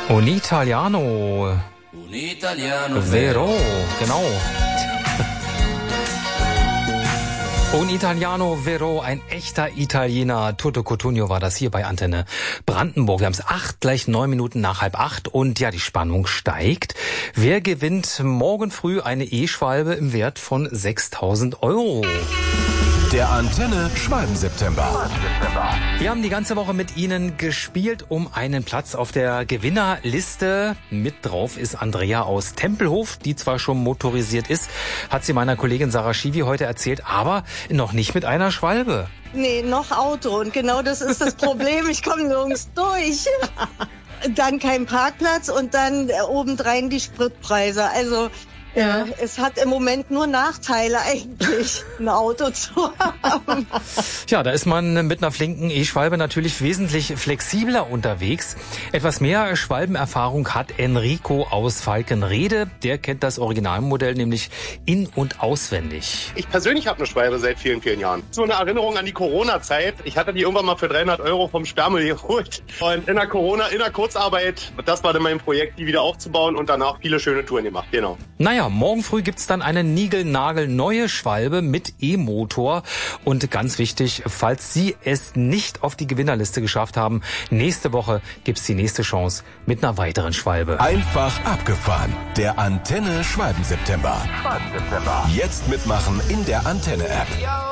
Un Italiano. Un Italiano Vero, genau. Un Italiano Vero, ein echter Italiener. Toto Cotugno war das hier bei Antenne Brandenburg. Wir haben es 8, gleich 9 Minuten nach 7:30 und ja, die Spannung steigt. Wer gewinnt morgen früh eine E-Schwalbe im Wert von 6.000 €? Der Antenne Schwalben-September. Wir haben die ganze Woche mit Ihnen gespielt um einen Platz auf der Gewinnerliste. Mit drauf ist Andrea aus Tempelhof, die zwar schon motorisiert ist, hat sie meiner Kollegin Sarah Schiwi heute erzählt, aber noch nicht mit einer Schwalbe. Nee, noch Auto. Und genau das ist das Problem. Ich komme nirgends durch. Dann kein Parkplatz und dann obendrein die Spritpreise. Also ja, es hat im Moment nur Nachteile eigentlich, ein Auto zu haben. Ja, da ist man mit einer flinken E-Schwalbe natürlich wesentlich flexibler unterwegs. Etwas mehr Schwalbenerfahrung hat Enrico aus Falkenrede. Der kennt das Originalmodell nämlich in- und auswendig. Ich persönlich habe eine Schwalbe seit vielen, vielen Jahren. So eine Erinnerung an die Corona-Zeit. Ich hatte die irgendwann mal für 300 € vom Sperrmüll geholt. Und in der Kurzarbeit, das war dann mein Projekt, die wieder aufzubauen und danach viele schöne Touren gemacht, genau. Naja, morgen früh gibt's dann eine niegelnagelneue Schwalbe mit E-Motor. Und ganz wichtig, falls Sie es nicht auf die Gewinnerliste geschafft haben, nächste Woche gibt's die nächste Chance mit einer weiteren Schwalbe. Einfach abgefahren. Der Antenne Schwalben-September. Jetzt mitmachen in der Antenne-App.